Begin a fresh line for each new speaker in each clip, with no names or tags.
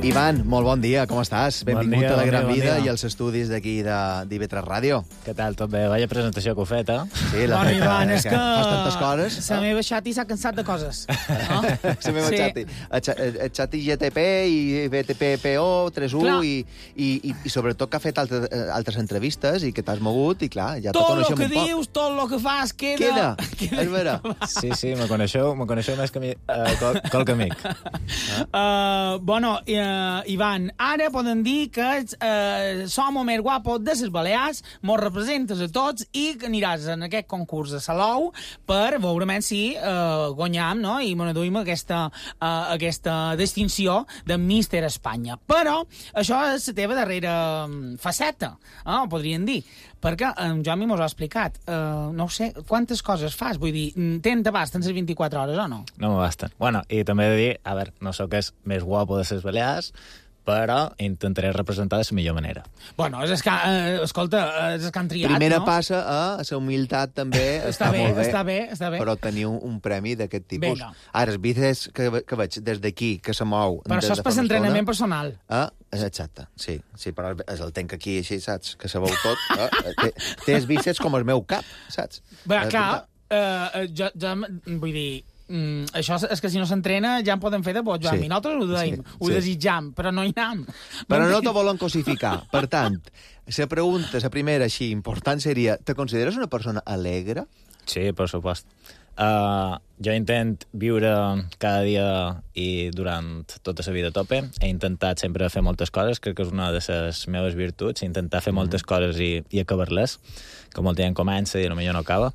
Ivan, molt bon dia, com estàs? Benvingut a la Gran Vida
dia.
i als estudis d'aquí d'IV3 Ràdio.
Què tal? Tot bé? Vaya presentació que heu fet,
Sí,
Bueno, Ivan, és que...
Fas tantes coses.
La meva xati s'ha cansat de coses. No?
La meva xati. El xati GTP i BTP-PO 3.1 i sobretot que ha fet altres entrevistes i que t'has mogut i clar, ja te
Tot el
coneixem
que
un poc.
dius, tot el que fas, queda...
És vera.
Sí, me coneixeu més que qualque amic.
Bueno, Ivan, ara podem dir que som el més guapos de les Balears, mos representes a tots i que aniràs en aquest concurs de Salou per veure si guanyam, no? I m'aduïm aquesta distinció de Míster Espanya. Però això és la teva darrera faceta, podríem dir, perquè en Jomi mos ho ha explicat. No sé, quantes coses fas? Vull dir, tens abast en les 24 hores o no?
No me basten. Bueno, i també he de dir, a veure, no sóc el més guapo de les Balears, però intentaré representar de la millor manera.
Bueno, escolta, és el que han triat,
Primera
no?
passa a la humilitat també està molt bé.
Està bé.
Però tenir un premi d'aquest tipus.
Vinga.
Ara, els vídeos que veig des d'aquí, que se mou...
Però això és per l'entrenament personal.
Exacte, sí, però el tenc aquí així, saps? Que se veu tot. Té els bíceps com el meu cap, saps?
Bé, clar, jo vull dir... això és que si no s'entrena ja en podem fer de boig, Joan. Nosaltres ho deim, ho desitjam, però no hi anem.
Però no te volen cosificar. Per tant, la pregunta, la primera així important seria, te consideres una persona alegre?
Sí, per supost. Jo intent viure cada dia i durant tota la vida a tope. He intentat sempre fer moltes coses, crec que és una de les meves virtuts, intentar fer moltes coses i acabar-les, que molta gent comença i potser no acaba.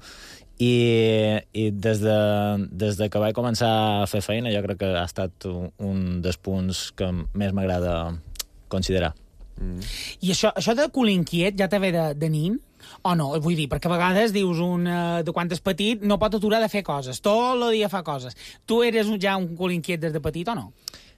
I des de que vaig començar a fer feina jo crec que ha estat un dels punts que més m'agrada considerar.
I això de cul inquiet ja te ve de nin? O no? Vull dir, perquè a vegades dius de quan és petit no pot aturar de fer coses, tot el dia fa coses. Tu eres ja un cul inquiet des de petit o no?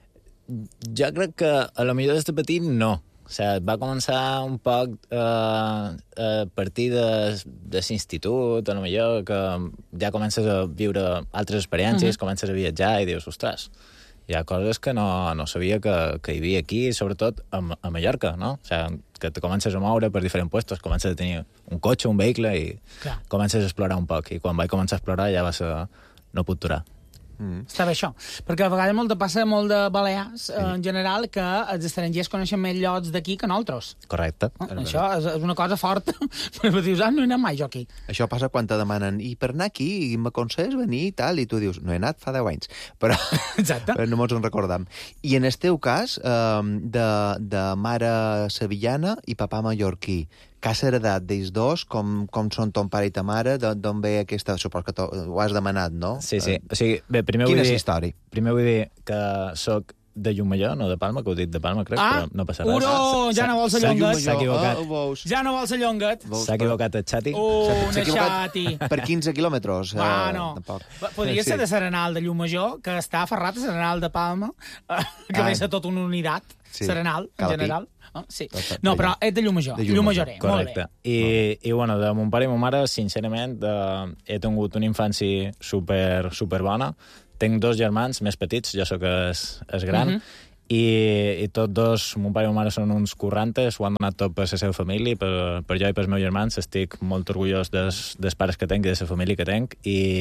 Jo crec que a lo millor des de petit no. O sigui, va començar un poc a partir de l'institut, a lo millor que ja comences a viure altres experiències, comences a viatjar i dius, ostres, hi ha coses que no sabia que hi havia aquí, sobretot a Mallorca, no? O sigui, que te comences a moure per diferents puestos, comences a tenir un cotxe, un vehicle i comences a explorar un poc. I quan vaig començar a explorar ja va ser no puc aturar.
Està bé això, perquè a vegades passa molt de Balears en general que els estrangers coneixen més llocs d'aquí que nosaltres.
Correcte.
Això és una cosa forta, però dius, no he anat mai jo aquí.
Això passa quan te demanen, i per anar aquí, m'aconsells venir i tal, i tu dius, no he anat fa 10 anys, però no mos en recordam. I en el teu cas, de mare sevillana i papà mallorquí, que has heredat d'ells dos, com són ton pare i ta mare, d'on ve aquesta... Supos que ho has demanat, no?
Sí. O sigui, bé, primer
Quina és la història?
Primer vull dir que soc de Llumallor, no de Palma, que ho he dit de Palma, crec, però no passa res.
Ja no vols la llonguet.
S'ha equivocat.
Ja no vols la llonguet.
S'ha equivocat el xati.
Una xati.
Per 15 quilòmetres.
Bueno, podria ser de Serenal de Llumajor, que està aferrat a Serenal de Palma, que ve ser tota una unitat. Serenal, en general. Sí. No, però és de Llumajor. Llumajoré, molt bé.
I bueno, de mon pare i mon mare, sincerament, he tingut una infància super bona. Tinc 2 germans més petits, jo sóc el gran, i tots dos, mon pare i mon mare són uns currantes, ho han donat tot per la seva família, per jo i pels meus germans. Estic molt orgullós dels pares que tenc i de la família que tenc,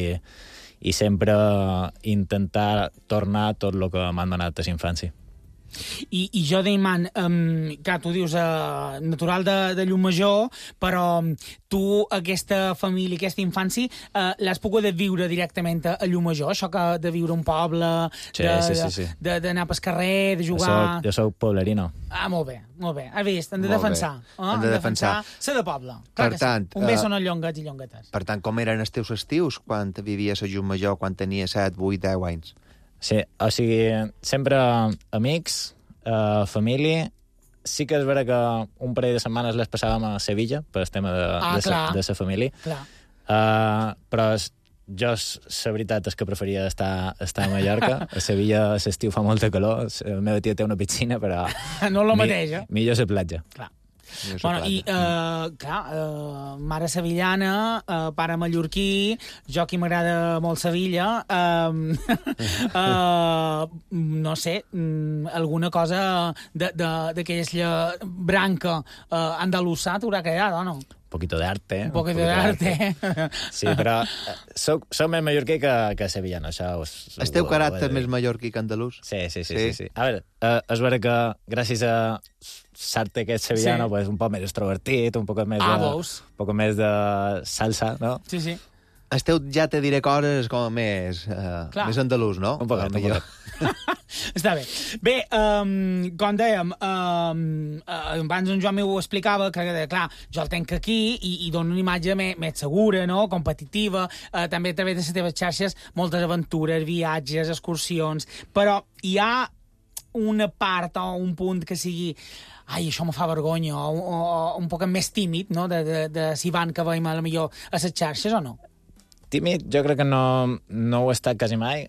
i sempre intentar tornar tot el que m'han donat a la infància.
I jo deia, man, clar, tu dius natural de Llumajor, però tu aquesta família, aquesta infància, l'has pogut viure directament a Llumajor, això que de viure un poble, d'anar pel carrer, de jugar...
Jo soc poblerino.
Molt bé. Has vist? Hem de defensar.
Hem de defensar.
Ser de poble.
Per tant...
Un bé són els llonguets i llonguetes.
Per tant, com eren els teus estius quan vivies a Llumajor, quan tenies 7, 8, 10 anys?
Sí, o sigui, sempre amics, família. Sí que és vera que un parell de setmanes les passàvem a Sevilla, per el tema de la família. Però jo, la veritat és que preferia estar a Mallorca. A Sevilla l'estiu fa molta calor, la meva tia té una piscina, però...
No és el mateix,
millor la platja.
Clar. Bueno, i, clar, mare sevillana, pare mallorquí, jo que m'agrada molt Sevilla, no sé, alguna cosa d'aquella branca andalusà t'haurà quedat, o no?
Un poquito de arte.
Un poquito de arte.
Sí, però soc més mallorquí que sevillano, això
El teu caràcter més mallorquí que andalús?
Sí. A veure, és vera que gràcies a l'arte aquest sevillano, pues, un poc més extrovertit, un poc més de salsa, no?
Sí.
El teu ja te diré coses com més andalús, no?
Un poc.
Està bé. Bé, com dèiem, abans en Joan m'ho explicava, que, clar, jo el tenc aquí i dono una imatge més segura, no?, competitiva, també a través de les teves xarxes, moltes aventures, viatges, excursions, però hi ha una part o un punt que sigui ai, això me fa vergonya, o un poc més tímid, no?, de si van que veiem a la millor a les xarxes o no?
Tímid, jo crec que no ho he estat quasi mai.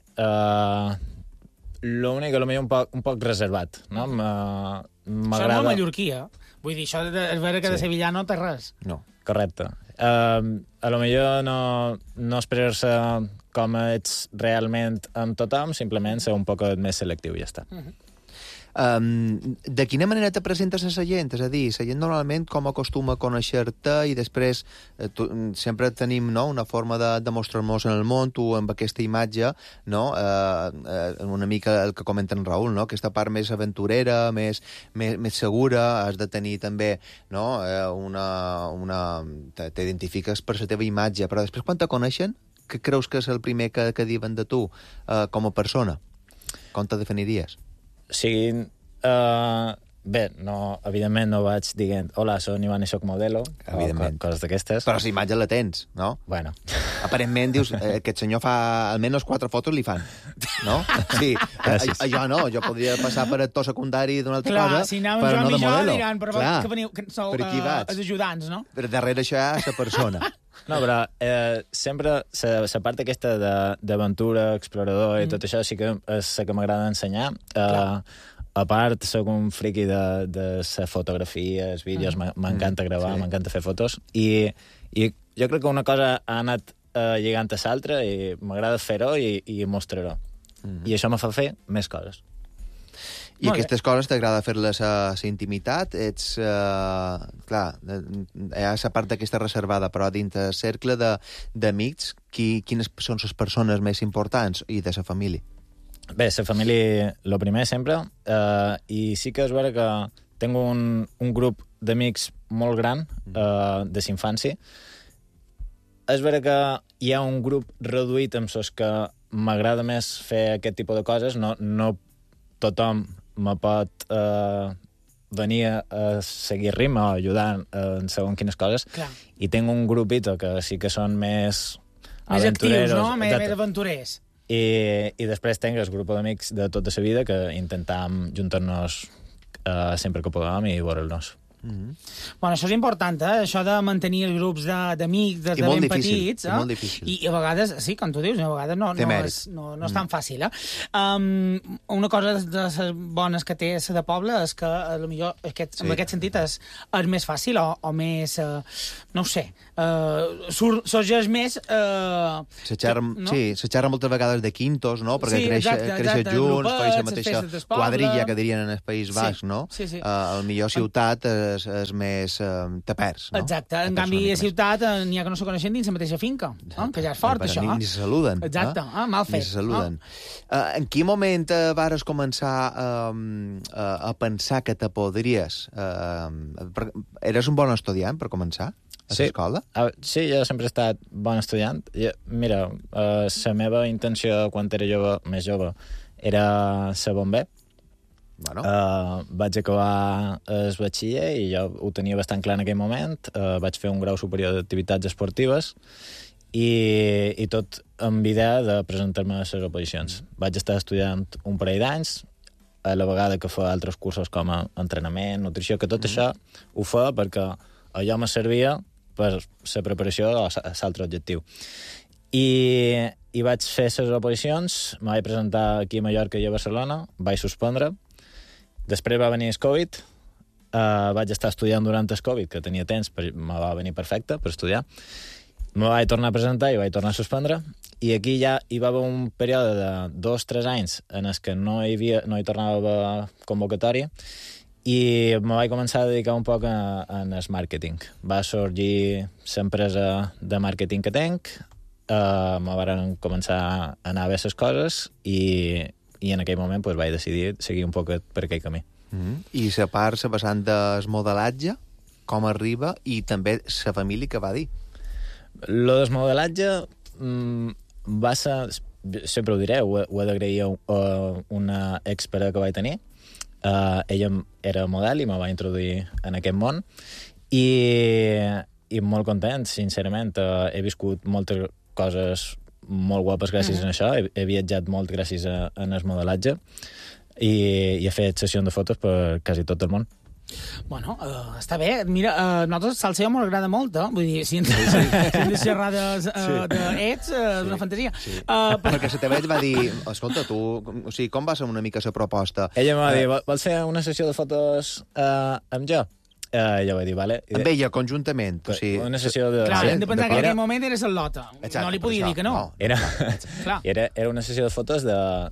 L'únic, potser un poc reservat, no?
Això és molt mallorquí, eh? Vull dir, això és vera que de Sevillà no té res.
No. Correcte. A lo millor no esperar-se com ets realment amb tothom, simplement ser un poc més selectiu i ja està.
De quina manera te presentes a la gent? És a dir, la gent normalment com acostuma a conèixer-te i després sempre tenim una forma de mostrar-nos en el món, tu amb aquesta imatge, una mica el que comenta en Raül, aquesta part més aventurera, més segura, has de tenir també t'identifiques per la teva imatge, però després quan te coneixen, què creus que és el primer que diuen de tu com a persona? Com te definiries?
O sigui, bé, evidentment no vaig dient hola, soc Ivan i soc modelo, o coses d'aquestes.
Però la imatge la tens, no?
Bueno.
Aparentment dius, aquest senyor fa almenys 4 fotos li fan, no? Sí, jo no, jo podria passar per actor secundari d'una altra cosa,
si anàvem
però no de modelo.
Diran, però que veniu, que sou els ajudants, no?
Però darrere això hi ha la persona.
No, però sempre la part aquesta d'aventura, explorador i tot això sí que és la que m'agrada ensenyar. A part, soc un friqui de la fotografia, els vídeos, m'encanta gravar, m'encanta fer fotos, i jo crec que una cosa ha anat lligant a l'altra i m'agrada fer-ho i mostrar-ho. I això me fa fer més coses.
I aquestes coses t'agrada fer-les a la intimitat? Ets, clar, hi ha la part d'aquesta reservada, però dins el cercle d'amics, quines són les persones més importants i de la família?
Bé, la família, lo primer sempre, i sí que és vera que tinc un grup d'amics molt gran de l'infància. És vera que hi ha un grup reduït amb els que m'agrada més fer aquest tipus de coses, no tothom me pot venir a seguir ritme o ajudar en segons quines coses. Clar. I tinc un grupito que sí que són més aventureros.
Més actius, no? Més aventurers.
I després tinc el grup d'amics de tota la vida que intentam juntar-nos sempre que podem i veure'ls.
Bueno, això és important, això de mantenir els grups d'amics des de ben petits.
I molt difícil.
I a vegades, sí, com tu dius, a vegades no és tan fàcil. Una cosa de les bones que té la de poble és que potser en aquest sentit és més fàcil o més, no ho sé, sorgeix més...
Se xerra moltes vegades de quintos, no? Perquè creixen junts, feien la mateixa quadrilla que dirien en el País Basc, no? Al millor ciutat és més tapers, no?
Exacte. En canvi, a ciutat n'hi ha que no se coneixen dins la mateixa finca, que ja és fort, això.
Ni se saluden.
Exacte, mal fet.
Ni se saluden. En quin moment vares començar a pensar que te podries... Eres un bon estudiant, per començar, a l'escola?
Sí, jo sempre he estat bon estudiant. Mira, la meva intenció quan era més jove, era ser bomber.
Bueno.
Vaig acabar el batxiller i jo ho tenia bastant clar en aquell moment. Vaig fer un grau superior d'activitats esportives i tot amb idea de presentar-me a les oposicions. Vaig estar estudiant un parell d'anys, a la vegada que feia altres cursos com a entrenament, nutrició, que tot això ho feia perquè allò me servia per la preparació a l'altre objectiu. I vaig fer les oposicions, me vaig presentar aquí a Mallorca i a Barcelona, vaig suspendre. Després va venir el Covid vaig estar estudiant durant el Covid, que tenia temps, me va venir perfecte per estudiar. Me vaig tornar a presentar i vaig tornar a suspendre, i aquí ja hi va haver un període de 2-3 anys en els que no hi tornava a haver convocatòria, i me vaig començar a dedicar un poc en el màrqueting. Va sorgir l'empresa de màrqueting que tenc, me van començar a anar bé les coses, i en aquell moment pues, vaig decidir seguir un poc per aquell camí.
I la part, la vessant del modelatge, com arriba, i també la família que va dir.
Lo del modelatge va ser, sempre ho diré, ho he d'agrair a una expert que vaig tenir. Ella era model i me va introduir en aquest món, i molt content, sincerament. He viscut moltes coses molt guapes gràcies a això, he viatjat molt gràcies al modelatge, i he fet sessions de fotos per quasi tot el món.
Bueno, està bé. Mira, a nosaltres Salseo m'ho agrada molt, vull dir, si hem de xerrar d'ets, d'una fantasia.
Perquè la teva va dir, escolta, tu, o sigui, com va ser una mica la proposta?
Ella em va dir, vols fer una sessió de fotos amb jo? Jo vaig dir, vale.
Amb ella, conjuntament. O sigui,
una sessió de...
Clar, hem de pensar que en aquell moment eres el Lota. No li podia dir que no.
Era una sessió de fotos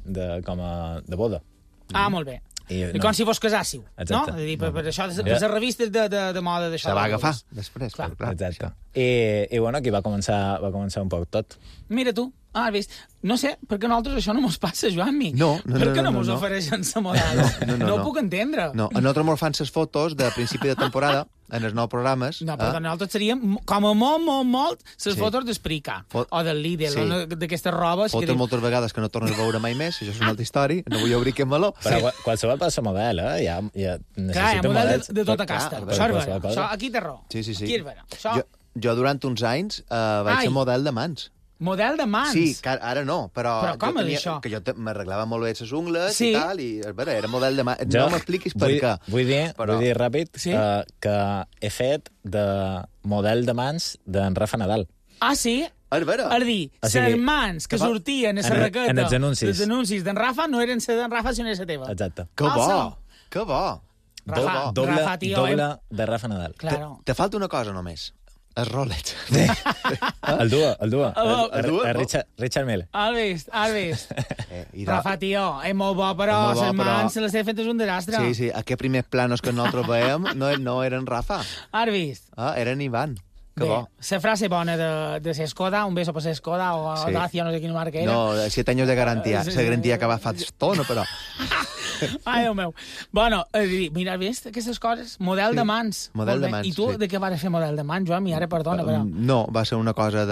de boda.
Ah, molt bé. I com si fos casàssiu, no? Per això, per les revistes de moda d'això.
Se va agafar, després.
Exacte. I bueno, aquí va començar un poc tot.
Mira tu, has vist? No sé, perquè a nosaltres això no mos passa, Joan-mi.
No.
Per què no mos ofereixen la model? No ho puc entendre.
No, a nosaltres mos fan les fotos de principi de temporada, en els nous programes.
No, però nosaltres seríem, com a molt, les fotos d'Esprica, o del Lidl, d'aquestes robes.
Fotos moltes vegades que no tornes a veure mai més, això és una altra història, no vull obrir aquest meló.
Però qualsevol passa model, ja necessita models.
De tota casta. Això, aquí té raó.
Sí.
Aquí és vera.
Jo durant uns anys vaig ser model de mans.
Model de mans?
Sí, ara no, però
com és això?
Que jo m'arreglava molt bé les ungles i tal, i era model de mans. No m'expliquis per què.
Vull dir ràpid que he fet de model de mans d'en Rafa Nadal.
Ah, sí?
És vera.
És dir, les mans que sortien a la raqueta
en els
anuncis d'en Rafa no eren les d'en Rafa, sinó la teva.
Exacte.
Que bo!
Doble de Rafa Nadal.
Te falta una cosa només. El Rolex.
El Dua. Richard Mille.
Has vist. Rafa, tio, és molt bo, però les mans se les he fet un desastre.
Sí, aquests primers planos que nosaltres veiem no eren Rafa.
Has vist?
Eren Ivan. Que
bé,
bo.
La frase bona de Sescoda, un beso per Sescoda, o Dacia, no sé quina marca era.
No, 7 anys de garantia. La garantia que va fa estona, però...
Ai, Déu meu. Bueno, mira, has vist aquestes coses? Model de mans.
Model de mans,
I tu de què vas fer model de mans, Joan? Ara, perdona, però...
No, va ser una cosa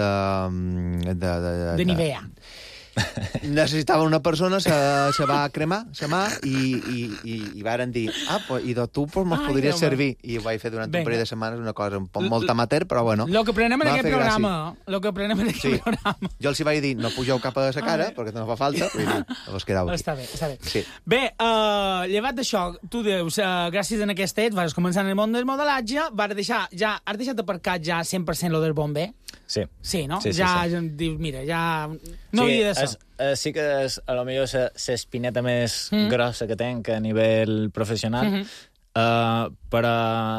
de Nivea.
Necessitava una persona, se va cremar, la mà, i varen dir, i de tu mos podries servir. I ho vaig fer durant un període de setmanes, una cosa un poc molt amateur, però bueno.
Lo que aprenem en aquest programa.
Jo els hi vaig dir, no pugeu cap a la cara, perquè no fa falta, us quedau aquí.
Està bé. Bé, llevat d'això, tu dius, gràcies a aquest et, vas començar en el món del modelatge, has deixat aparcat ja 100% lo del bomber? Sí, no? Ja dius, mira, ja no havia de ser.
Sí que és, a lo millor, l'espineta més grossa que tenc a nivell professional, però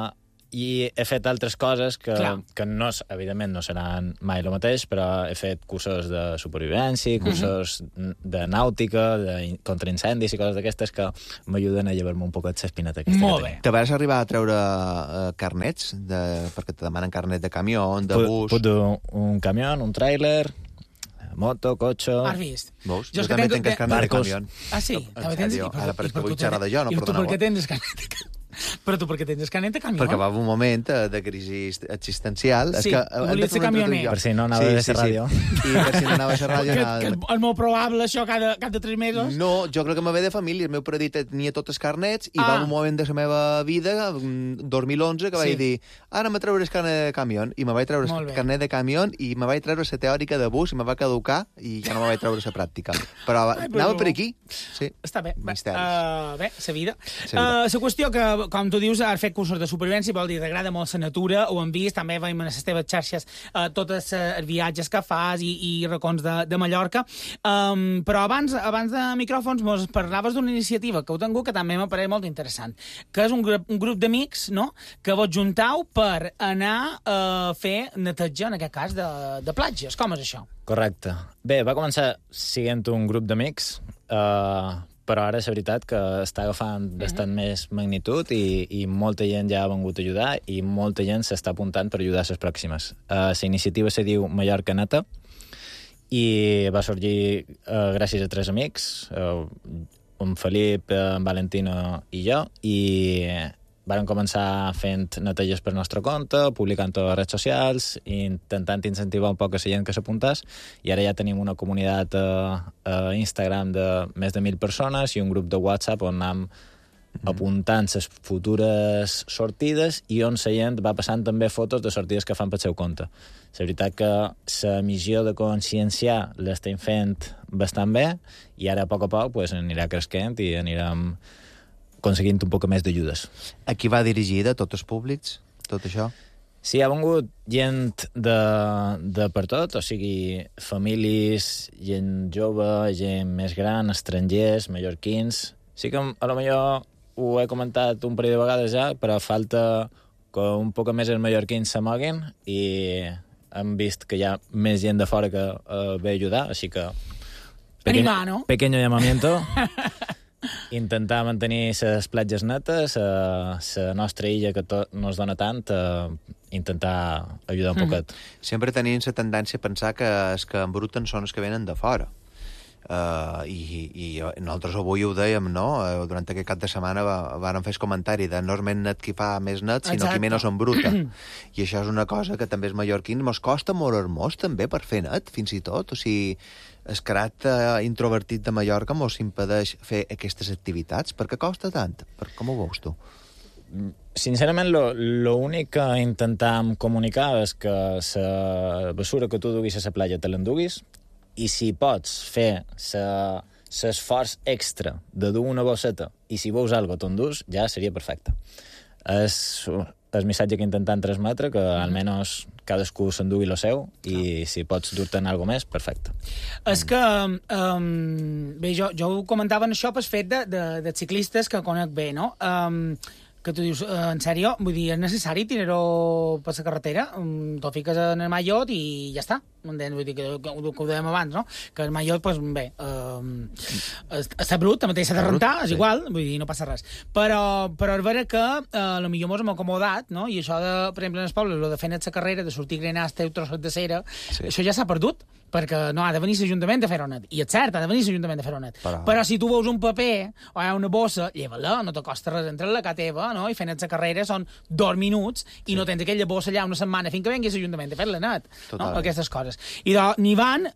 i he fet altres coses que no, evidentment no seran mai el mateix, però he fet cursos de supervivència, cursos de nàutica, de contra incendis i coses d'aquestes que m'ajuden a llevar-me un poquet l'espineta aquesta.
Molt bé.
Te vas arribar a treure carnets? Perquè te demanen carnet de camió, de bus...
Puc dur un camió, un tràiler, moto, cotxe...
Has vist?
Veus? Jo també tinc carnet de camió.
Ah, sí?
Ara pareix que vull xerrar de jo, no
perdoneu. I tu per què tens carnet de camió? Però tu per què tens carnet de camió?
Perquè va un moment de crisi existencial.
Sí, volies ser camioner.
Per si no anava a ser ràdio.
I per si no anava a ser ràdio...
Que és molt probable, això, cada 3 mesos.
No, jo crec que me ve de família. El meu pare tenia tots els carnets i va un moment de la meva vida, 2011, que vaig dir, ara me treuré el carnet de camió. I me vaig treure el carnet de camió i me vaig treure la teòrica de bus i me va caducar i ja no me vaig treure la pràctica. Però anava per aquí.
Està bé. Bé, la vida. La qüestió que, com tu tu dius, has fet cursos de supervivència, vol dir, t'agrada molt la natura, ho hem vist, també veiem en les teves xarxes tots els viatges que fas i racons de Mallorca. Però abans de micròfons mos parlaves d'una iniciativa que heu tingut que també m'ha pareixet molt interessant, que és un grup d'amics, no?, que vos juntau per anar a fer neteja, en aquest cas, de platges. Com és això?
Correcte. Bé, va començar sent un grup d'amics, però ara és veritat que està agafant bastant més magnitud i molta gent ja ha vengut a ajudar i molta gent s'està apuntant per ajudar a les pròximes. La iniciativa se diu Mallorca Neta i va sorgir gràcies a 3 amics, en Felip, en Valentino i jo, i vàrem començar fent neteges per nostre compte, publicant a les redes socials, intentant incentivar un poc a la gent que s'apuntàs, i ara ja tenim una comunitat a Instagram de més de 1.000 persones i un grup de WhatsApp on anem apuntant les futures sortides i on la gent va passant també fotos de sortides que fan pel seu compte. La veritat que la missió de conscienciar l'estem fent bastant bé i ara a poc pues, anirà creixent i anirem aconseguint un poc més d'ajudes.
A qui va dirigir de tots els públics, tot això?
Sí, ha vengut gent de per tot, o sigui, famílies, gent jove, gent més gran, estrangers, mallorquins. Sí que a lo millor ho he comentat un parell de vegades ja, però falta que un poc més els mallorquins s'amoguin i hem vist que hi ha més gent de fora que ve a ajudar, així que... Pequeño llamamiento. Intentar mantenir les platges netes, la nostra illa que nos dona tant, intentar ajudar un poquet.
Sempre tenim la tendència a pensar que els que embruten són els que venen de fora. I nosaltres avui ho dèiem, no? Durant aquest cap de setmana vàrem fer el comentari de no és més net qui fa més net, sinó qui menys s'embruta. I això és una cosa que també els mallorquins mos costa molt hermós també per fer net, fins i tot. O sigui, el caràcter introvertit de Mallorca mos impedeix fer aquestes activitats. Per què costa tant? Com ho veus tu?
Sincerament, l'únic que intentam comunicar és que la bessura que tu duguis a la platja te l'enduguis i si pots fer l'esforç extra de dur una bosseta i si veus alguna cosa t'endús, ja seria perfecte. És el missatge que intentem transmetre, que almenys cadascú s'endugui lo seu i si pots dur-te'n alguna més, perfecte.
És que, bé, jo ho comentava en això pel fet de ciclistes que conec bé, no? Que tu dius, en sèrio, vull dir, és necessari tirar-ho per la carretera, t'ho fiques en el mallot i ja està. Vull dir que ho dèiem abans, no? Que el mallot, doncs, bé, està brut, també s'ha de rentar, és igual, vull dir, no passa res. Però és vera que potser mos hem acomodat, no? I això, per exemple, en els pobles, de fer net la carrera, de sortir grenars, teu trossos de cera, això ja s'ha perdut, perquè no, ha de venir l'Ajuntament a fer-ho net. I és cert, ha de venir l'Ajuntament a fer-ho net. Però si tu veus un paper o hi ha una bossa, lleva-la, no te costa res entrar-la a casa teva, no? I fer net la carrera són 2 minuts i no tens aquella bossa allà una setmana fins que vengui l'Ajuntament a fer-la net. No? Aquestes coses. I n'Ivan,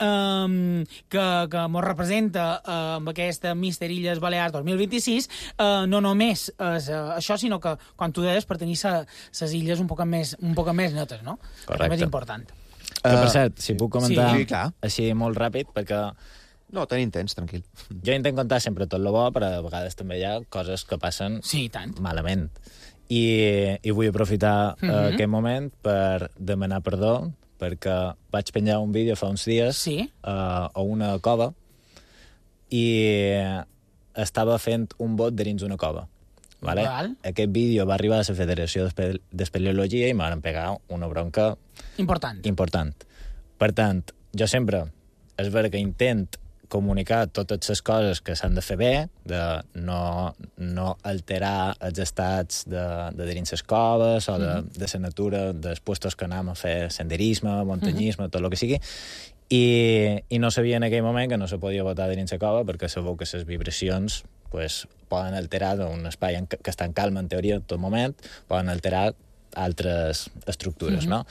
que mos representa amb aquesta Mister Illes Balears 2026, no només és això, sinó que, quan tu deies, per tenir les illes un poc més netes, no?
Correcte.
Que és important.
Que, per cert, si puc comentar
així
molt ràpid, perquè...
No, tenim temps, tranquil.
Jo intento contar sempre tot lo bo, però a vegades també hi ha coses que passen malament. I vull aprofitar aquest moment per demanar perdó, perquè vaig penjar un vídeo fa uns dies a una cova i estava fent un bot de dins una cova. Vale? Aquest vídeo va arribar a la Federació d'Espeleologia i m'han pegat una bronca important. Per tant, jo sempre és vera que intent comunicar totes les coses que s'han de fer bé, de no alterar els estats de dins les coves o de la natura, dels puestos que anem a fer senderisme, muntanyisme, tot el que sigui, i no sabia en aquell moment que no se podia botar dins la cova perquè sabeu que les vibracions poden alterar un espai que està en calma, en teoria, en tot moment, poden alterar altres estructures, no?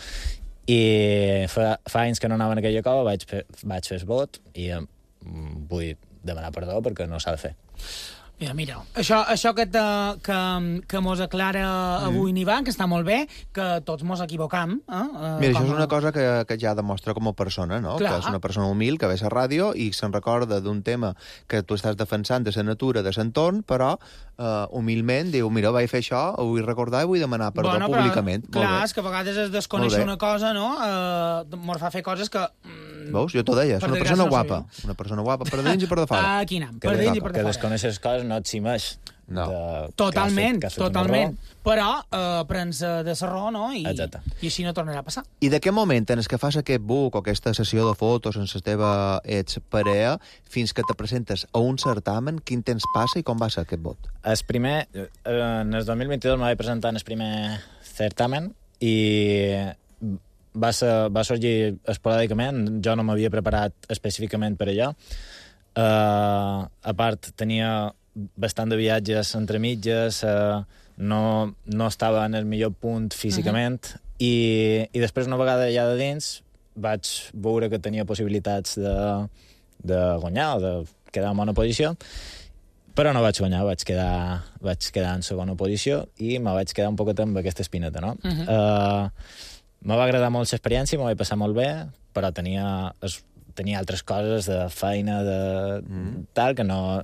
I fa anys que no anava en aquella cova, vaig fer el vot i vull demanar perdó perquè no s'ha de fer.
Mira, això que mos aclara avui Nivan, que està molt bé, que tots mos equivocam.
Mira, això és una cosa que ja demostra com a persona, no? Clar. Que és una persona humil, que ve a la ràdio i se'n recorda d'un tema que tu estàs defensant de la natura, de l'entorn, però humilment diu, mira, vaig fer això, ho vull recordar i vull demanar perdó públicament.
Clar, és que a vegades es desconeix una cosa, no? Mos fa fer coses que...
Veus? Jo t'ho deia, és una persona guapa. Una persona guapa per dins i per de fora.
Aquí anem, per dins i per de fora.
Que desconeixes coses no et ximeix.
No.
Totalment. Però prens de serró, no? I així no tornarà a passar.
I de què moment en què fas aquest book o aquesta sessió de fotos en la teva parella fins que te presentes a un certamen, quin temps passa i com va ser aquest vot?
El primer, en el 2022 me vaig presentar en el primer certamen i va sorgir esporàdicament. Jo no m'havia preparat específicament per allò. A part, tenia bastant de viatges entre mitges, no estava en el millor punt físicament, i després, una vegada ja de dins, vaig veure que tenia possibilitats de guanyar o de quedar en bona posició, però no vaig guanyar, vaig quedar en segona posició i me vaig quedar un poquet amb aquesta espineta, no? Me va agradar molt l'experiència, me vaig passar molt bé, però tenia altres coses de feina, tal, que no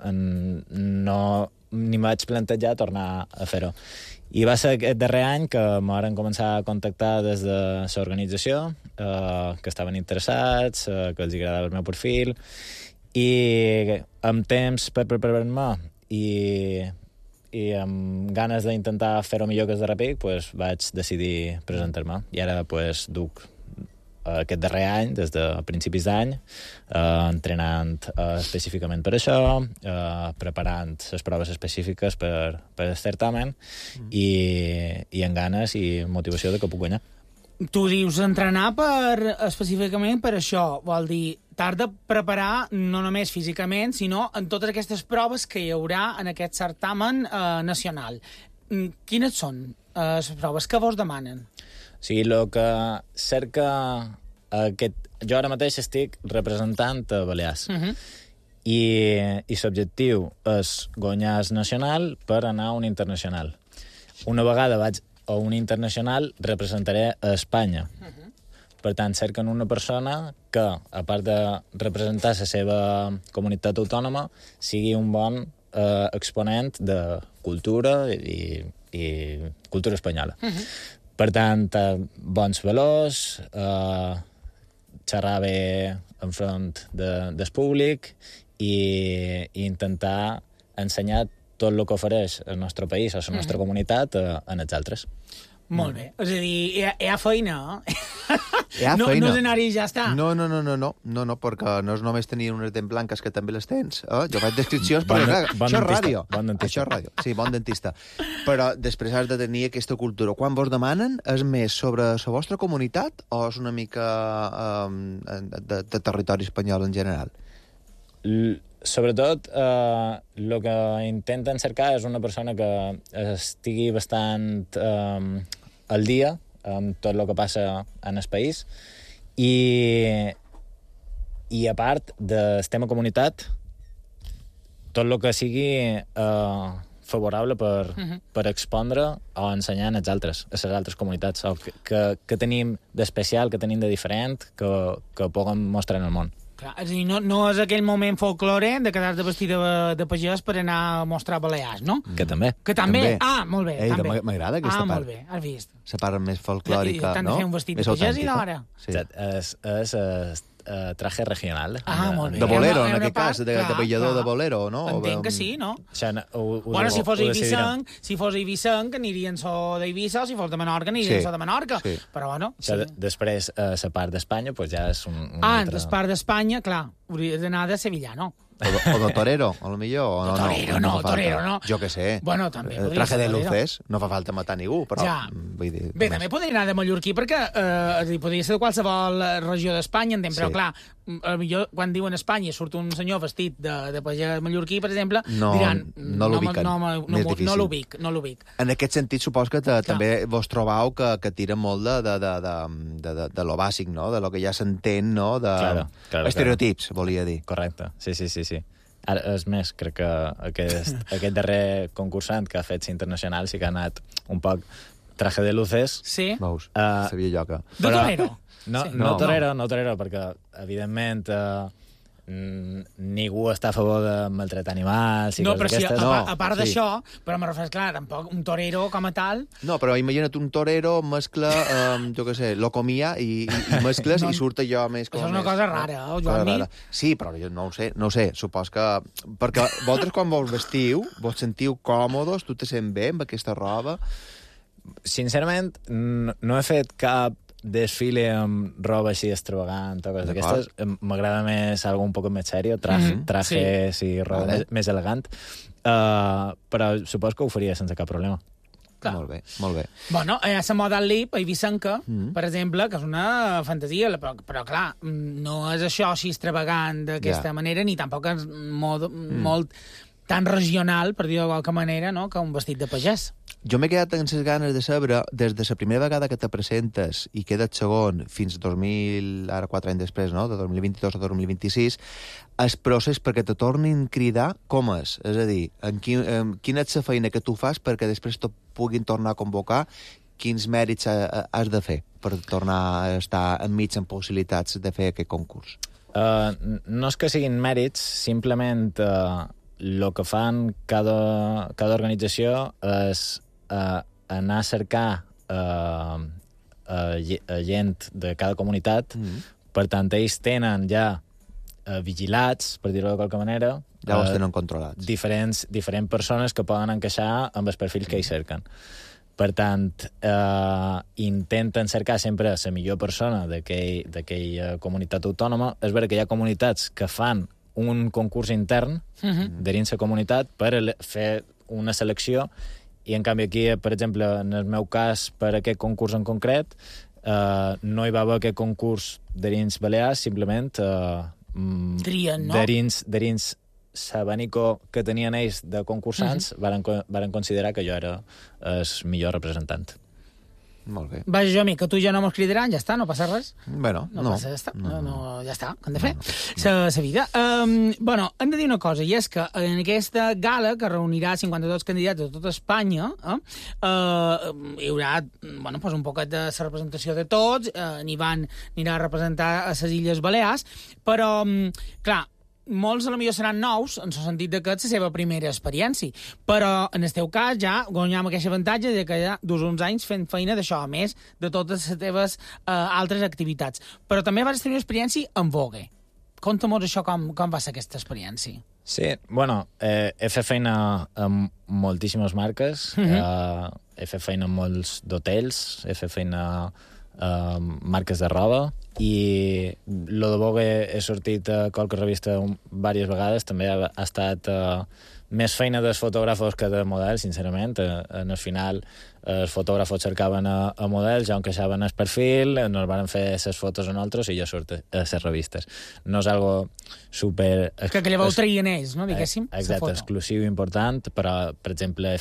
ni vaig plantejar tornar a fer-ho. I va ser aquest darrer any que me van començar a contactar des de l'organització, que estaven interessats, que els agradava el meu perfil, i amb temps per preparar-me i amb ganes d'intentar fer-ho millor que el darrer pic, pues, vaig decidir presentar-me. I ara pues, duc aquest darrer any, des de principis d'any, entrenant específicament per això, preparant les proves específiques per el certamen i amb ganes i motivació de que puc guanyar.
Tu dius entrenar específicament per això, vol dir, t'has de preparar no només físicament, sinó en totes aquestes proves que hi haurà en aquest certamen nacional. Quines són les proves que vos demanen?
O sigui, el que cerca jo ara mateix estic representant a Balears i l'objectiu és guanyar el nacional per anar a un internacional. Una vegada vaig a un internacional representaré a Espanya. Per tant, cerquen una persona que, a part de representar la seva comunitat autònoma, sigui un bon exponent de cultura i cultura espanyola. Per tant, bons valors, xerrar bé enfront del públic i intentar ensenyar tot el que ofereix el nostre país o la nostra comunitat en els altres.
Molt bé. És a dir, hi ha feina,
No
és anar-hi i ja està.
No, perquè no és només tenir unes dents blanques, que també les tens. Jo faig descripcions, però això és ràdio. Això és ràdio. Sí, bon dentista. Però després has de tenir aquesta cultura. Quan vos demanen, és més sobre la vostra comunitat o és una mica de territori espanyol en general?
Sobretot, el que intenten cercar és una persona que estigui bastant al dia amb tot el que passa en el país i a part del tema comunitat, tot el que sigui favorable per expondre o ensenyar a les altres comunitats, o que tenim d'especial, que tenim de diferent, que puguem mostrar en el món.
Clar, és a dir, no és aquell moment folclore de quedar-te vestit de pagès per anar a mostrar Balears, no?
Que també.
Que també? Ah, molt bé.
També. M'agrada aquesta part.
Ah, molt bé, has vist.
La part més folclòrica, no?
T'han de fer un vestit de pagès i d'hora.
Sí. És traje regional.
Molt bé.
De bolero, en aquest cas, de ballador de bolero, no?
Entenc que sí, no?
Bueno,
si fos eivissenc, anirien so d'Eivissa, o si fos de Menorca, anirien so de Menorca. Però bueno...
Després, la part d'Espanya, ja és un altre...
la part d'Espanya, clar, hauria d'anar de sevillano.
O de torero, a lo millor.
Torero no.
Jo què sé.
Bueno, també
el traje de luces, no fa falta matar ningú, però...
Ja. Bé, també podria anar de mallorquí, perquè podria ser de qualsevol regió d'Espanya, entenc, però clar, millor quan diuen Espanya surt un senyor vestit de pagès mallorquí, per exemple, diran...
No l'ubiquen, més difícil.
No l'ubic.
En aquest sentit, supos que també vos trobau que tira molt de lo bàsic, no? De lo que ja s'entén, no? De estereotips, volia dir.
Correcte, sí. Ara, és més, crec que aquest darrer concursant que ha fet internacional sí que ha anat un poc traje de luces.
Sí.
Veus, sabia jo que...
De torero.
No torero, perquè, evidentment, ningú està a favor de maltratar animals i
no,
coses
però
d'aquestes.
a part d'això, però me refereix, clar, tampoc un torero com a tal...
No, però imagina't un torero mescla, jo què sé, locomia i mescles i surt allò més...
Això és una cosa rara, Joan.
Sí, però jo no ho sé, supos que... Perquè vosaltres quan vos vestiu, vos sentiu còmodes, tu te sent bé amb aquesta roba?
Sincerament, no he fet cap desfile amb roba així extravagant o coses d'aquestes. M'agrada més algo un poc més serio, trajes i roba més elegant, però supos que ho faria sense cap problema.
Clar.
Molt bé.
Bueno, a la Model Lip, a Ibicenca, per exemple, que és una fantasia, però clar, no és això així extravagant d'aquesta manera, ni tampoc és molt tan regional, per dir-ho de qualque manera, no?, que un vestit de pagès.
Jo m'he quedat amb les ganes de saber, des de la primera vegada que te presentes i quedes segon fins 2000, ara 4 anys després, no?, de 2022 a 2026, el procés perquè te tornin a cridar, com és? És a dir, quina és la feina que tu fas perquè després te puguin tornar a convocar, quins mèrits has de fer per tornar a estar enmig amb possibilitats de fer aquest concurs?
No és que siguin mèrits, simplement el que fan cada organització és anar a cercar gent de cada comunitat. Per tant, ells tenen ja vigilats, per dir-ho de qualque manera,
ja els tenen controlats.
Diferents persones que poden encaixar amb els perfils que ells cerquen. Per tant, intenten cercar sempre la millor persona d'aquella comunitat autònoma. És vera que hi ha comunitats que fan un concurs intern dins la comunitat per fer una selecció, i en canvi aquí, per exemple, en el meu cas, per aquest concurs en concret, no hi va haver aquest concurs dins Balears, simplement
trien, no?
Dins l'abanico que tenien ells de concursants, varen considerar que jo era el millor representant.
Molt bé.
Vaja, jo, que tu ja no mos cridaran, ja està, no passa res.
Bueno,
passa, ja està. Ja està, què hem de fer? La vida. Bueno, hem de dir una cosa, i és que en aquesta gala, que reunirà 52 candidats de tota Espanya, hi haurà un poquet de la representació de tots, anirà a representar a les Illes Balears, però, clar, molts potser seran nous, en el sentit que és la seva primera experiència, però en el teu cas ja guanyem aquest avantatge de que ja dus uns anys fent feina d'això, a més de totes les teves altres activitats. Però també vas tenir una experiència en Vogue. Conta'm això, com va ser aquesta experiència.
Sí, he fet feina amb moltíssimes marques, he fet feina amb molts d'hotels, he fet feina marques de roba, i lo de Vogue he sortit a qualque revista diverses vegades. També ha estat més feina dels fotògrafos que de models, sincerament. En el final els fotògrafos cercaven a models, ja encaixaven el perfil, nos van fer les fotos a nosaltres i jo surt a les revistes. No és algo super...
Que llavors ho traien ells, no, diguéssim?
Exacte, exclusiu i important, però, per exemple, he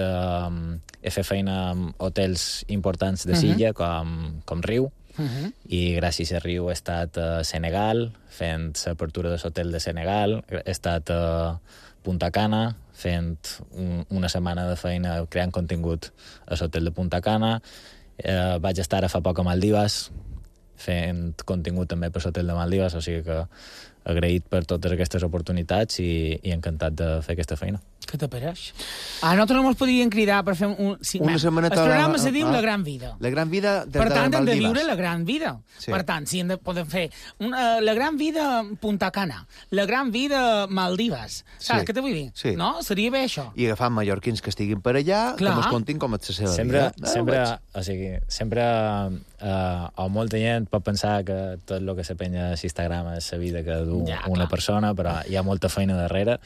fet feina amb hotels importants de Silla, com Riu, i gràcies a Riu he estat a Senegal fent l'apertura de l'hotel de Senegal, he estat a Punta Cana fent una setmana de feina creant contingut a l'hotel de Punta Cana, vaig estar fa poc a Maldives fent contingut també per l'hotel de Maldives, o sigui que agraït per totes aquestes oportunitats i encantat de fer aquesta feina.
Què t'apareix? Nosaltres no ens podríem cridar per fer un...
Una setmaneta...
El programa se diu La Gran Vida.
La Gran Vida des de
Maldives. Per tant, hem de viure la gran vida.
Sí.
Per tant, sí, podem fer la gran vida Punta Cana, la gran vida Maldives. Saps què te vull dir?
Sí.
No? Seria bé això.
I agafar mallorquins que estiguin per allà, que ens contin com és la seva vida.
Sempre o molta gent pot pensar que tot el que se penya a Instagram és la vida que du una persona, però hi ha molta feina darrere.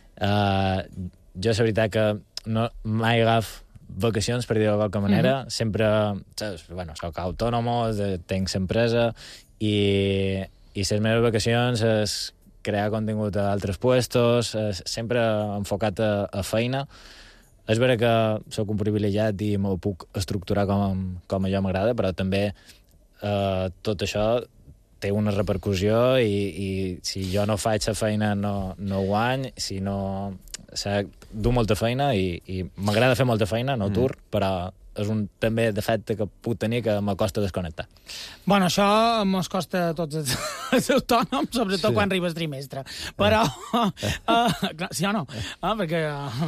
Jo és veritat que mai agaf vacacions, per dir-ho de qualque manera. Sempre, soc autònom, tenc l'empresa, i les meves vacacions és crear contingut a altres puestos, sempre enfocat a feina. És vera que sóc un privilegiat i m'ho puc estructurar com a jo m'agrada, però també tot això té una repercussió i si jo no faig la feina no guany, si no... O sigui, du molta feina i m'agrada fer molta feina, no tur, però és un també defecte que puc tenir que m'acosta desconnectar.
Bueno, això mos costa a tots els autònoms, sobretot quan arriba el trimestre. Però, sí o no? Perquè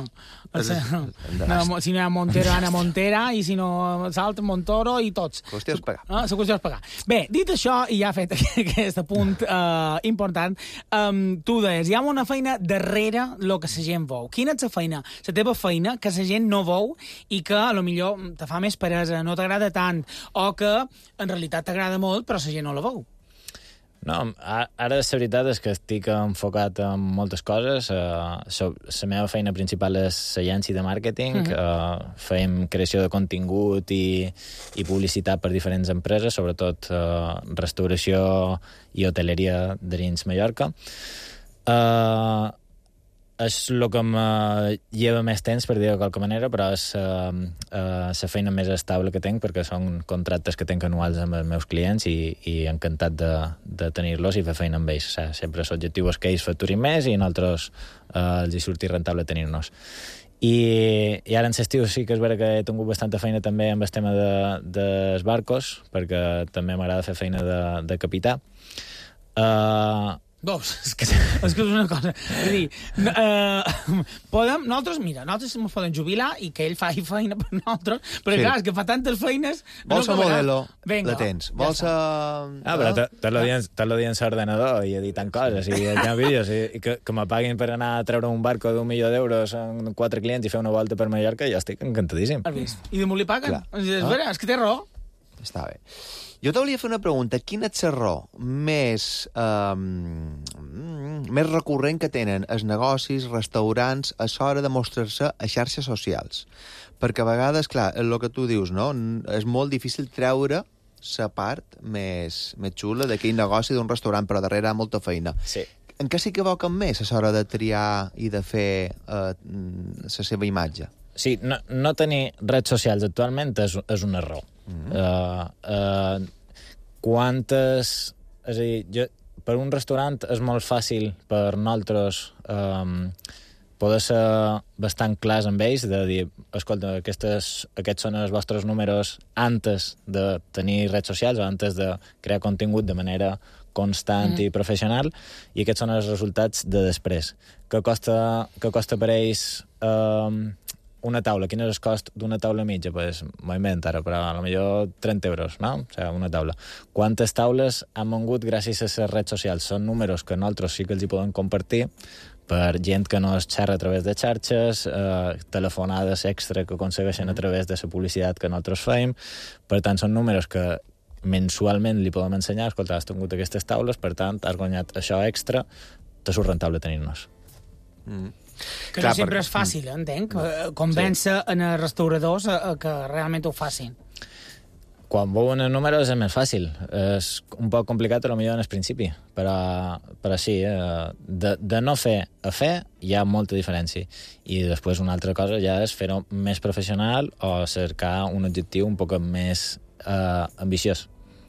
si no hi ha Montero, Ana Montera, i si no s'altre, Montoro i tots.
La qüestió és pagar.
La qüestió és pagar. Bé, dit això, i ja fet aquest punt important, tu deies, hi ha una feina darrere el que la gent veu. Quina és la feina, la teva feina, que la gent no veu i que, a lo millor, te fa més peresa, no t'agrada tant, o que en realitat t'agrada molt, però la gent no la veu?
No, ara la veritat és que estic enfocat en moltes coses. La meva feina principal és l'agència de màrqueting. Fem creació de contingut i publicitat per diferents empreses, sobretot restauració i hoteleria de dins Mallorca. És el que em lleva més temps, per dir-ho de qualque manera, però és la feina més estable que tinc, perquè són contractes que tinc anuals amb els meus clients i encantat de tenir-los i fer feina amb ells. O sigui, sempre l'objectiu és que ells facturin més i a nosaltres els hi surti rentable tenir-nos. I ara en l'estiu sí que és vera que he tingut bastanta feina també amb el tema dels barcos, perquè també m'agrada fer feina de capità.
És que és una cosa... És a dir, nosaltres ens podem jubilar i que ell faci feina per nosaltres, però clar, és que fa tantes feines...
Vols a modelo, la tens. Vols a...
però tot el dia en l'ordenador i editant coses i editant vídeos i que me paguin per anar a treure un barco d'1 milió d'euros amb 4 clients i fer una volta per Mallorca, jo estic encantadíssim.
Has vist? I de molt li paguen. És que té raó.
Està bé. Jo te volia fer una pregunta. Quina és la raó més recurrent que tenen els negocis, restaurants, a l'hora de mostrar-se a xarxes socials? Perquè a vegades, clar, el que tu dius, no? És molt difícil treure la part més xula d'aquell negoci d'un restaurant, però darrere hi ha molta feina.
Sí.
En què s'equivoquen més a l'hora de triar i de fer la seva imatge?
Sí, no tenir redes socials actualment és un error. Quantes... És a dir, per un restaurant és molt fàcil per nosaltres poder ser bastant clars amb ells, de dir, escolta, aquests són els vostres números antes de tenir redes socials o antes de crear contingut de manera constant i professional, i aquests són els resultats de després. Què costa per ells una taula? Quin és el cost d'una taula mitja? Pues, m'ho invento ara, però potser 30 euros, no? O sigui, una taula. Quantes taules han vengut gràcies a les redes socials? Són números que nosaltres sí que els hi podem compartir per gent que no es xerra a través de xarxes, telefonades extra que aconsegueixen a través de la publicitat que nosaltres fem. Per tant, són números que mensualment li podem ensenyar. Escolta, has tingut aquestes taules, per tant, has guanyat això extra, te surt rentable tenir-nos.
Que no sempre és fàcil, entenc, convèncer en els restauradors que realment ho facin.
Quan veuen els números és més fàcil. És un poc complicat, potser en el principi, però sí, de no fer a fer hi ha molta diferència. I després una altra cosa ja és fer-ho més professional o cercar un objectiu un poc més ambiciós.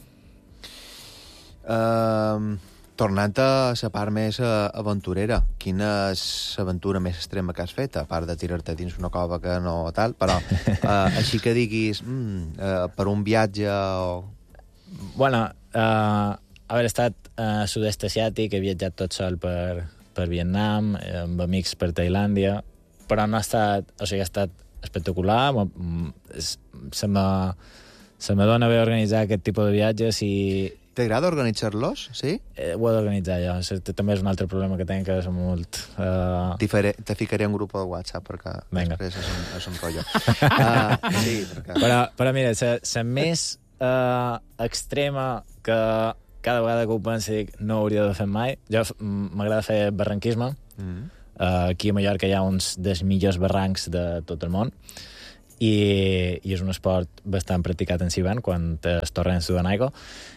Tornant a la part més aventurera, quina és l'aventura més extrema que has fet, a part de tirar-te dins una cova que no tal, però així que diguis per un viatge o...
Bueno, haver estat a sud-est asiàtic, he viatjat tot sol per Vietnam, amb amics per Tailàndia, però no ha estat... O sigui, ha estat espectacular, se me dona bé organitzar aquest tipus de viatges i...
T'agrada organitzar-los, sí?
Ho he d'organitzar jo. També és un altre problema que tinc, que és molt...
Te ficaré en un grup de WhatsApp perquè després és un rotllo. Sí, perquè...
Però mira, la més extrema que cada vegada que ho penso dic no hauria de fer mai. Jo m'agrada fer barranquisme. Aquí a Mallorca hi ha uns dels millors barrancs de tot el món i és un esport bastant practicat en Sivan quan es torren sudant aigua.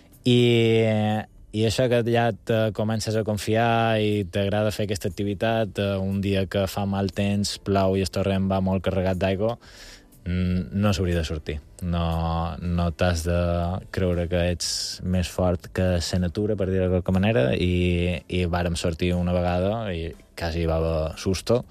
I això que ja te comences a confiar i t'agrada fer aquesta activitat, un dia que fa mal temps, plou i el torrent va molt carregat d'aigua, no s'hauria de sortir. No t'has de creure que ets més fort que la natura, per dir-ho de qualque manera, i vàrem sortir una vegada i quasi va haver susto.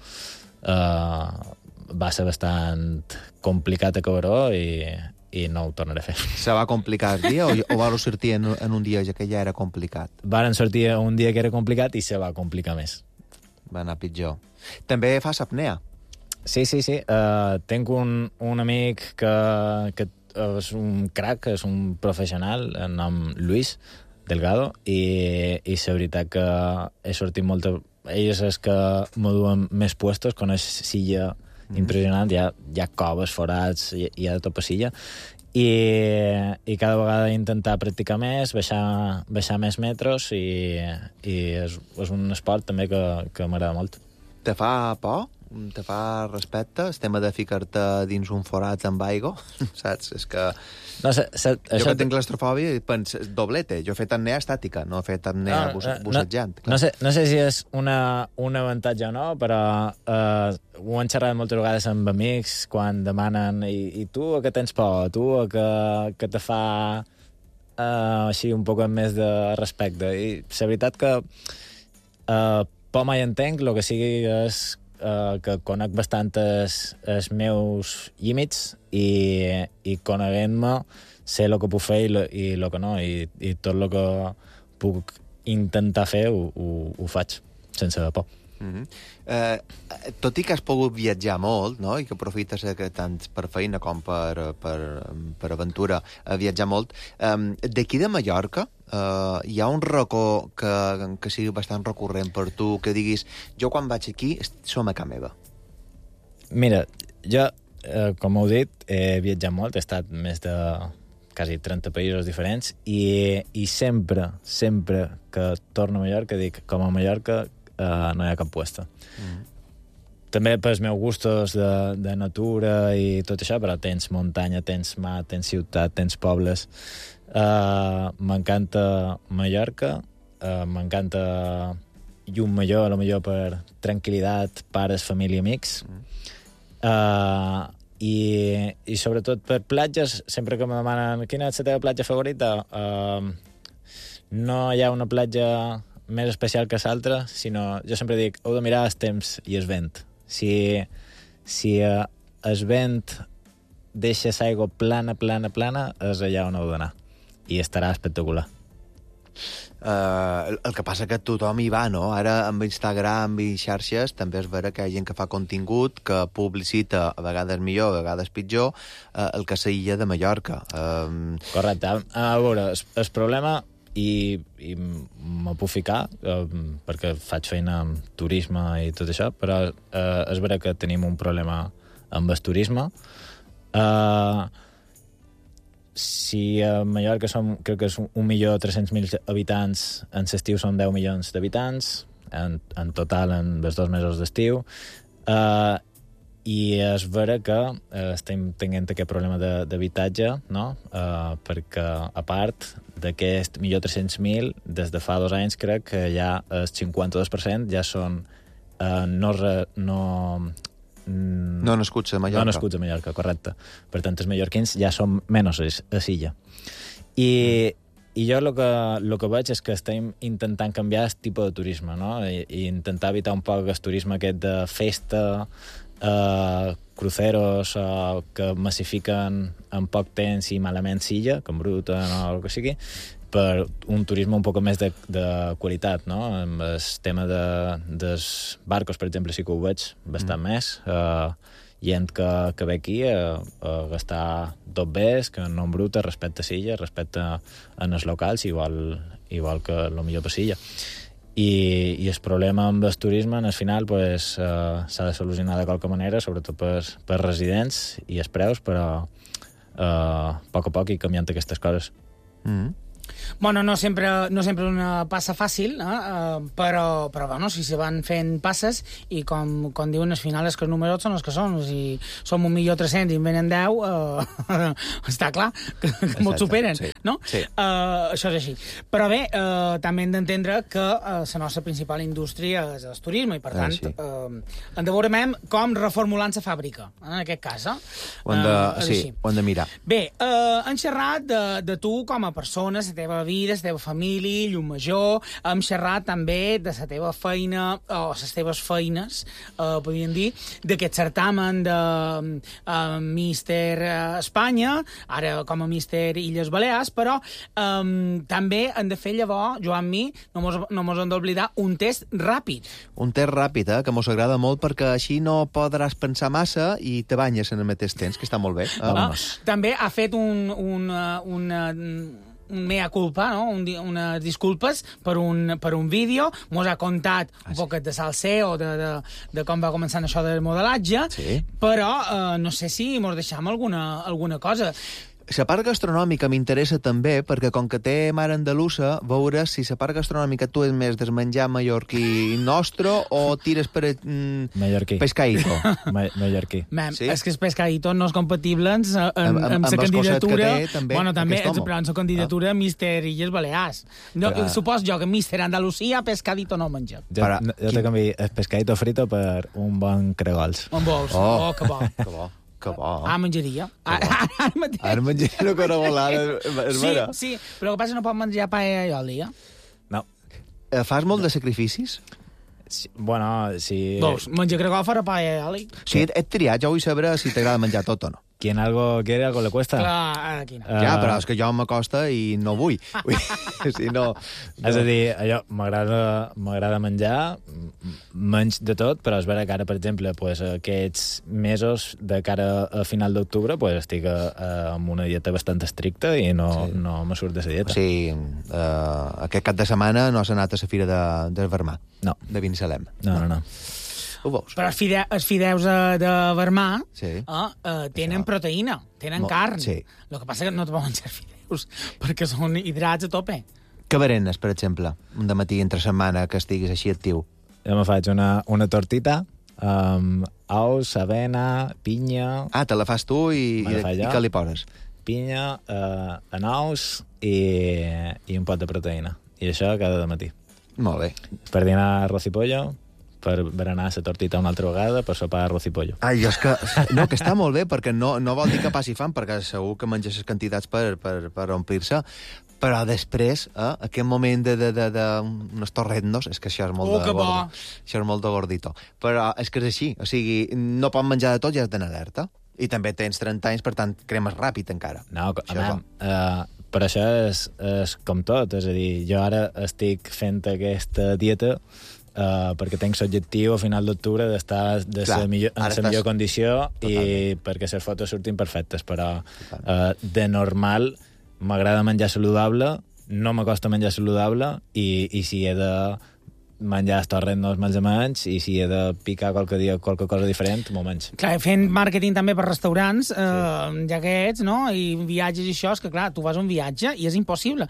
Va ser bastant complicat acabar-ho i no ho tornaré a fer.
Se va complicar el dia o vau sortir en un dia que ja era complicat?
Varen sortir un dia que era complicat i se va complicar més.
Va anar pitjor. També fas apnea?
Sí. Tenc un amic que és un crac, és un professional, el nom Luis Delgado, i la veritat que he sortit molt... Ell és el que me duen més puestos, coneix silla impressionant, hi ha coves, forats, hi ha de tot per silla, i cada vegada intentar practicar més, baixar més metros, i és un esport també que m'agrada molt.
Te fa por? Te fa respecte el tema de ficar-te dins un forat amb aigua? Saps? És que...
No,
jo que tinc claustrofòbia penso, doblete. Jo he fet apnea estàtica, no he fet apnea bussejant.
No sé si és un avantatge o no, però ho han xerrat moltes vegades amb amics quan demanen i tu a què tens por? Tu a que te fa així un poc més de respecte? I la veritat que por mai entenc, el que sigui és que conec bastant els meus límits i coneguent-me sé el que puc fer i el que no, i tot el que puc intentar fer ho faig sense por.
Tot i que has pogut viatjar molt, no? I que aprofites tant per feina com per aventura viatjar molt, d'aquí de Mallorca hi ha un racó que sigui bastant recurrent per tu, que diguis, jo quan vaig aquí som a casa meva?
Mira, jo, com heu dit, he viatjat molt, he estat més de quasi 30 països diferents i sempre que torno a Mallorca dic, com a Mallorca no hi ha cap puesta. També pels meus gustos de natura i tot això, però tens muntanya, tens mar, tens ciutat, tens pobles. M'encanta Mallorca, m'encanta Llumallor, a lo millor per tranquil·litat, pares, família, amics. I sobretot per platges, sempre que me demanen quina és la teva platja favorita, no hi ha una platja més especial que l'altra, sinó jo sempre dic, heu de mirar els temps i el vent. Si el vent deixa l'aigua plana, és allà on heu d'anar. I estarà espectacular.
El que passa que tothom hi va, no? Ara amb Instagram i xarxes també és vera que hi ha gent que fa contingut, que publicita a vegades millor, a vegades pitjor, el que és l'illa de Mallorca.
Correcte. A veure, el problema, i m'ho puc ficar, perquè faig feina amb turisme i tot això, però és vera que tenim un problema amb el turisme. Si a Mallorca crec que és 1.300.000 habitants, en l'estiu són 10 milions d'habitants, en total en els 2 mesos d'estiu, i és vera que estem tenint aquest problema d'habitatge, no? Perquè a part d'aquest 1.300.000, des de fa 2 anys crec que ja el 52% ja són
no nascuts a Mallorca.
No nascuts a Mallorca, correcte. Per tant, els mallorquins ja són menys a l'illa. I jo el que veig és que estem intentant canviar el tipus de turisme, no? I intentar evitar un poc el turisme aquest de festa, cruceros que massifiquen en poc temps i malament silla, com bruta o el que sigui, per un turisme un poc més de qualitat, no? Amb el tema dels barcos, per exemple, sí que ho veig bastant més. Gent que ve aquí a gastar tot bé, que no embruta, respecte a silla, respecte en els locals, igual que el millor per silla. I el problema amb el turisme, al final, s'ha de solucionar de qualque manera, sobretot per residents i els preus, però a poc i canviant aquestes coses.
Bueno, no sempre una passa fàcil, però bueno, si se van fent passes i com diuen, al final els que els números són els que són. Si som 1.300.000 i en venen 10, està clar que m'ho superen,
sí.
No?
Sí.
Això és així. Però bé, també hem d'entendre que la nostra principal indústria és el turisme i, per tant, hem de veure com reformulant la fàbrica, en aquest cas.
Ho hem de mirar.
Bé, hem xerrat de tu com a persona, la teva vida, la teva família, llum major. Hem xerrat també de la teva feina, o les teves feines, podríem dir, d'aquest certamen de Míster Espanya, ara com a Míster Illes Balears, però també hem de fer llavors, Joan Mi, no mos hem d'oblidar, un test ràpid.
Un test ràpid, que mos agrada molt, perquè així no podràs pensar massa i te banyes en el mateix temps, que està molt bé.
També ha fet un mea culpa, no? Unes disculpes per un vídeo, mos ha contat un poquet de salseo, de com va començar això del modelatge, però no sé si mos deixam alguna cosa.
La part gastronòmica m'interessa també, perquè com que té mare andalusa, veure si la part gastronòmica tu és més del menjar mallorquí nostre o tires per
mallorquí.
Pescadito.
Mallorquí.
Sí? És que el pescadito no és compatible amb la candidatura...
També,
bueno, també, però amb la candidatura Míster Illes Balears. No, supos jo que Míster Andalusia pescadito no menja.
Jo te canvio el pescadito frito per un bon cregols.
Un bous. Que bo.
Que bo. Que bo.
Menjaria.
Ara menjaria una carabolada.
Sí, però el que passa no pot menjar paella i oli,
No.
Fas molt de sacrificis?
Sí, bueno, sí...
Veus, menjar crec que farà paella i oli.
Sí, et triat, jo vull saber si t'agrada menjar tot o no.
Quien algo quiere, algo le cuesta.
Clar, aquí no.
Ja, però és que jo m'acosta i no vull. Si no...
És a dir, allò, m'agrada menjar, menys de tot, però és vera que ara, per exemple, pues, aquests mesos de cara a final d'octubre pues, estic amb una dieta bastant estricta i no me surt de la dieta.
O sigui, aquest cap de setmana no has anat a la fira del Vermà.
No.
De Binissalem.
No.
Ho veus? Però els fideus de Vermà tenen proteïna, tenen carn.
Sí.
El que passa és que no te poden menjar fideus, perquè són hidrats a tope.
Què berenes, per exemple, un dematí entre setmana que estiguis així actiu?
Jo me faig una tortita amb ous, avena, pinya...
Te la fas tu i què li poses?
Pinya, anous i un pot de proteïna. I això cada matí.
Molt bé.
Per dinar arroz i pollo, per berenar la tortita una altra vegada, per sopar arroz i pollo.
És que... No, que està molt bé, perquè no vol dir que passi fam, perquè segur que menges les quantitats per omplir-se, però després, aquest moment d'unes torrendos, és que això és molt això és molt de gordito. Però és que és així, o sigui, no pots menjar de tot i has d'anar alerta. I també tens 30 anys, per tant, cremes ràpid encara.
No, però això és com tot, és a dir, jo ara estic fent aquesta dieta perquè tenc l'objectiu a final d'octubre d'estar en la millor condició i perquè les fotos surtin perfectes, però de normal m'agrada menjar saludable, no m'acosta menjar saludable i si he de menjar estorrendos menys a menys i si he de picar qualque cosa diferent, m'ho menys.
Clar, fent màrqueting també per restaurants, ja que ets, no? I viatges i això, és que clar, tu vas a un viatge i és impossible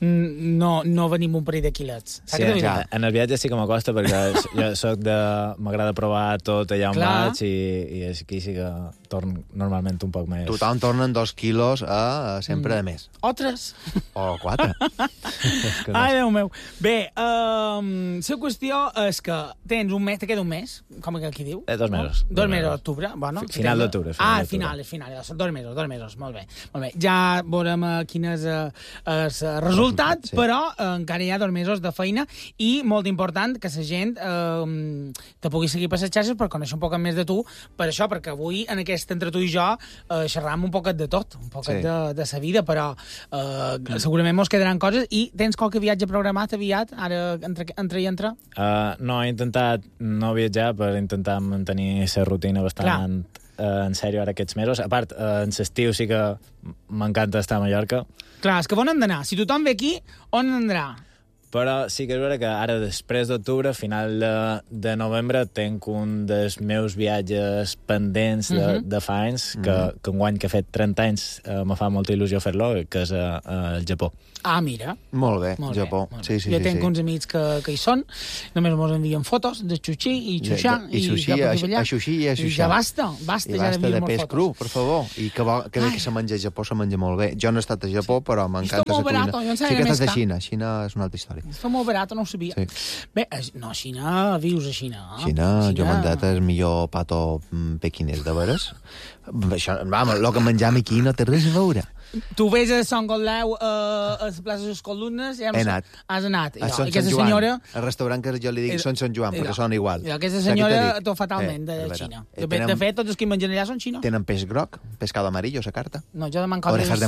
no venir amb un parell de quilets.
Sí, en el viatge sí que m'acosta perquè jo m'agrada provar tot allà on vaig i aquí sí que torn normalment un poc més.
Tothom tornen 2 quilos sempre de més.
O 3.
O 4.
Ai, Déu meu. Bé, la qüestió és que tens un mes, te queda un mes, com aquí diu?
2 mesos.
2 mesos d'octubre, bueno.
Final d'octubre.
Al final, 2 mesos, molt bé. Ja veurem quin és el resultat, però encara hi ha 2 mesos de feina i molt important que la gent te pugui seguir per les xarxes per conèixer un poc més de tu, per això, perquè avui en aquest entre tu i jo xerram un poquet de tot, un poquet de sa vida, però segurament mos quedaran coses. I tens qualque viatge programat aviat, ara entre i entre?
No, he intentat no viatjar per intentar mantenir la rutina bastant en sèrio ara aquests mesos. A part, en l'estiu sí que m'encanta estar a Mallorca.
Clar, és que on hem d'anar? Si tothom ve aquí, on hem d'anar?
Però sí que és vera que ara, després d'octubre, a final de novembre, tenc un dels meus viatges pendents de fa anys, que enguany que he fet 30 anys me fa molta il·lusió fer-lo, que és al Japó.
Ah, mira.
Molt bé, Japó. Sí,
jo tenc uns amics que hi són, només ens envien fotos de xuxi i xuxà.
I xuxi, a xuxi i a xuxà.
Ja basta,
I
ja
basta de peix cru, per favor. I que bé que se menja a Japó, se menja molt bé. Jo no he estat a Japó, però m'encanta la cuina. Sí que he estat a Xina. Xina és una altra història.
Està molt barat, no ho sabia. Bé, no, Xina, vius a Xina.
Xina, jo m'he mandat el millor pato pequinès, de veres. Això, vamos, el que menjam aquí no té res a veure.
Tu ves a Sant Gotleu a la plaça de les Columnes...
He anat.
Has anat.
A Sant Joan. El restaurant que jo li dic són Sant Joan, perquè són igual.
Aquesta senyora t'ho fatalment, de Xina. De fet, tots els que mengen allà són xino.
Tenen peix groc, pescado amarillo, a la carta.
No, jo deman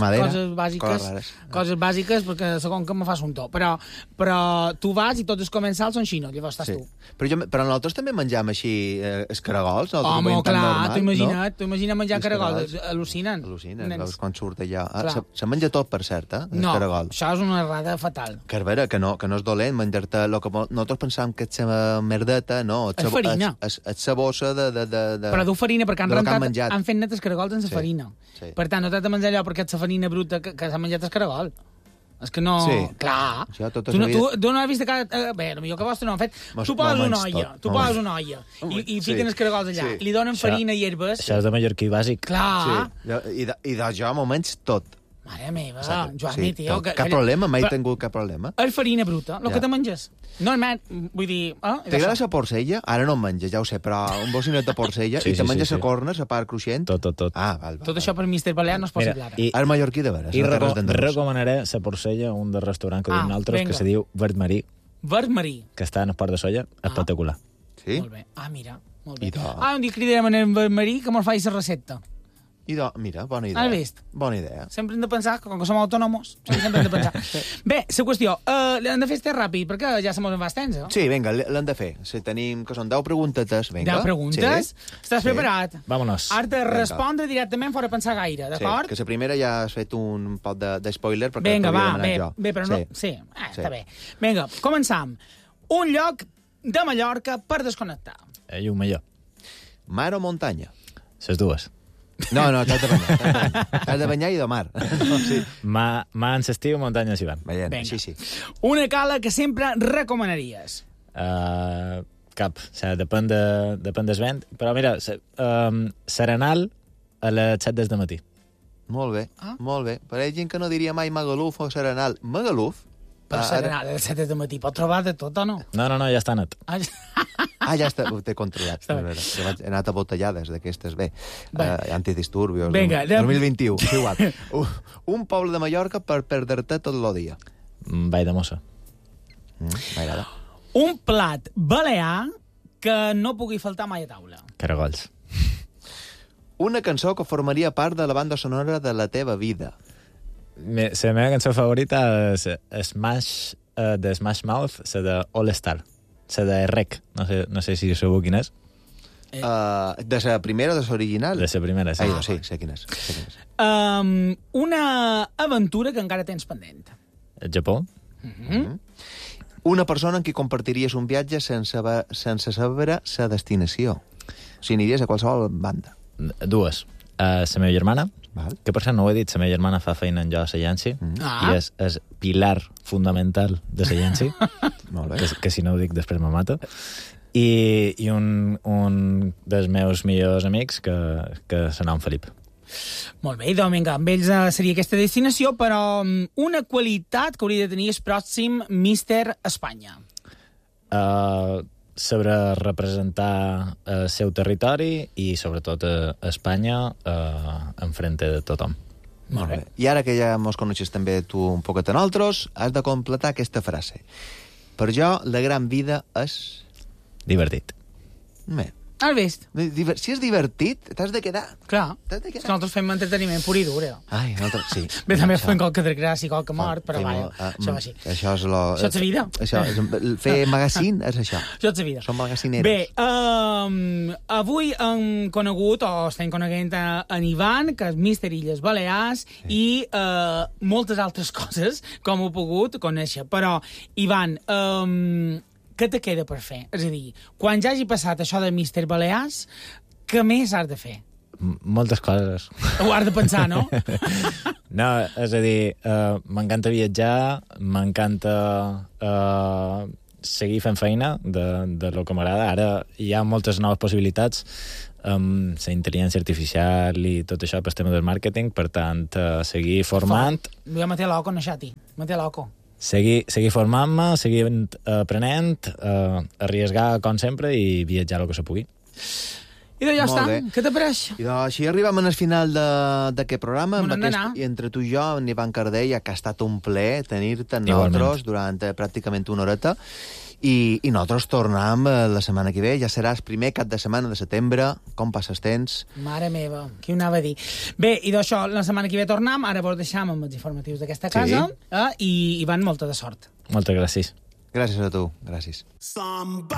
coses bàsiques, perquè segon que me fas un to. Però tu vas i tots els comensals són xinos, llavors estàs tu.
Però nosaltres també menjam així escaragols?
Home, clar, t'ho imagina't menjar caragols, al·lucinen.
Veus quan surt allà. Se menja tot, per cert,
no, això és una errada fatal.
Que és vera, que no és dolent menjar-te... Nosaltres pensàvem que és merdeta, no.
És farina.
És la bossa de...
Però du farina, perquè han fet net els caragols sense farina. Per tant, no t'has de menjar allò perquè és la farina bruta que s'ha menjat el caragol. És que no...
Sí.
Clar. Tu no has vist que... Bé, potser que vostre no han fet. Tu poses una olla i fiquen els caragols allà. Li donen farina i herbes.
Això és de mallorquí bàsic.
Clar.
I de jo, m'ho menys tot.
Mare meva, Joan, tio...
Cap problema, mai he tingut cap problema.
És farina bruta, el que te menges. Normal, vull dir...
T'agrada la porcella? Ara no en menges, ja ho sé, però un bocinet de porcella i te menges la corna, la part cruixent?
Tot.
Ah, val.
Tot això per Mr. Balear no és possible ara.
Ara mallorquí de veres.
I recomanaré la porcella, un del restaurant que diuen altres, que se diu Verd Marí.
Verd Marí.
Que està en el Port de Solla, espectacular.
Sí?
Molt bé. Ah, mira, molt bé. Un dia cridarem en Verd Marí que mos faci la recepta.
Mira, bona idea.
Has vist?
Bona idea.
Sempre hem de pensar, que com que som autònoms, sempre hem de pensar. Bé, la qüestió, l'hem de fer este ràpid, perquè ja se mos en va temps,
Sí, vinga, l'hem de fer. Si tenim, que són 10 preguntetes, vinga.
10 preguntes? Sí. Estàs preparat?
Vámonos.
Has de respondre directament fora pensar gaire, d'acord?
Sí, que la primera ja has fet un pot de spoiler, perquè
vinga, va, bé, però no... Sí, està bé. Vinga, començam. Un lloc de Mallorca per desconnectar.
I un millor.
Mar o muntanya?
Les dues.
No, t'has de banyar. T'has de banyar i de mar.
Sí. Mà en l'estiu, muntanya en l'hivern.
Sí.
Una cala que sempre recomanaries?
Cap. O sigui, depèn del vent. Però mira, Serenal a les 7 del matí.
Molt bé, molt bé. Per hi ha gent que no diria mai Magaluf o Serenal. Magaluf?
Però Serenal a les 7 del matí pot trobar de tot o no?
No, ja està net.
Ja està, ho té controlat. He anat a botellades d'aquestes, antidisturbios.
Vinga,
2021, sí, igual. Un poble de Mallorca per perdre-te tot el dia.
Vall de Mossa.
M'agrada.
Un plat balear que no pugui faltar mai a taula.
Caragols.
Una cançó que formaria part de la banda sonora de la teva vida.
La meva cançó favorita és Smash, de Smash Mouth, la de All Star. La de Rec. No sé si sabeu quina és.
De la primera o de l'original?
De la primera, sí.
Sí, sé quina és.
Una aventura que encara tens pendent.
El Japó.
Una persona amb qui compartiries un viatge sense saber la destinació. O sigui, aniries a qualsevol banda.
Dues. La meva germana, que per cert no ho he dit, la meva germana fa feina en jo a la Llenci, i és pilar fundamental de la Llenci, que si no ho dic després me mata, i un dels meus millors amics que se nom Felip.
Molt bé, doncs vinga, amb ells seria aquesta destinació, però una qualitat que hauria de tenir el pròxim Míster Espanya.
Sobre representar el seu territori i, sobretot, Espanya enfrente de tothom.
Molt bé. I ara que ja mos coneixes també tu un poquet a nosaltres, has de completar aquesta frase. Per jo, la gran vida és...
Divertit.
Bé,
Has vist?
Si és divertit, t'has de quedar.
Clar,
T'has de
és que
quedar.
nosaltres fem entreteniment pur i dur, eh?
Ai, nosaltres, sí.
Bé, també
Això.
fem qualque desgràcia, qualque mort, però vaja, això va així.
Això és lo...
Això és la vida.
Això, fer magazine és això.
Això és la vida.
Som magacineros.
Bé, avui hem conegut, o estem coneguent en Ivan, que és Míster Illes Balears, i moltes altres coses com ho he pogut conèixer. Però, Ivan, què te queda per fer? És a dir, quan ja hagi passat això de Míster Balears, què més has de fer?
Moltes coses.
Ho has de pensar, no?
No, és a dir, m'encanta viatjar, m'encanta seguir fent feina de lo que m'agrada. Ara hi ha moltes noves possibilitats amb la intel·ligència artificial i tot això per tema del màrqueting, per tant, seguir formant...
Jo me té loco, no, Xati? Me té loco.
Seguir formant-me, seguir aprenent, arriesgar com sempre i viatjar el que se pugui.
I ja està. Què t'apareix?
I així arribem al final d'aquest programa.
I
entre tu i jo, en Ivan Cardell, que ha estat un plaer tenir-te amb nosaltres durant pràcticament una horeta. I nosaltres tornem la setmana que ve. Ja serà el primer cap de setmana de setembre. Com passes temps?
Mare meva, qui ho anava a dir? Bé, i d'això, la setmana que ve tornem. Ara vos deixam amb els informatius d'aquesta casa. I van molta de sort.
Moltes gràcies.
Gràcies a tu. Gràcies.